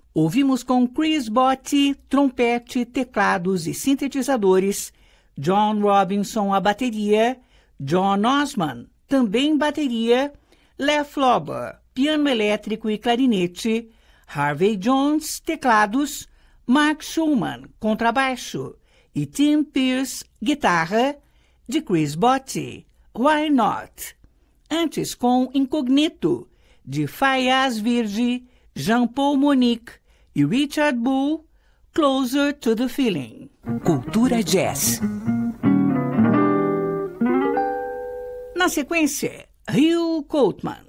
Ouvimos com Chris Botti, trompete, teclados e sintetizadores, John Robinson à bateria, John Osman, também bateria, Lef Lauber, piano elétrico e clarinete, Harvey Jones, teclados, Mark Schumann, contrabaixo e Tim Pierce, guitarra, de Chris Botti, Why Not? Antes com Incognito, de Fayaz Virgi, Jean-Paul Monique e Richard Bull, Closer to the Feeling. Cultura Jazz. Na sequência, Hugh Coltman,